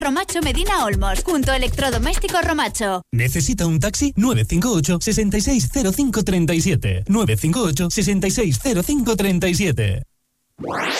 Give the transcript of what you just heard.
Romacho Medina Olmos, junto a Electrodomésticos Romacho. ¿Necesita un taxi? 958 660537. 958 660537.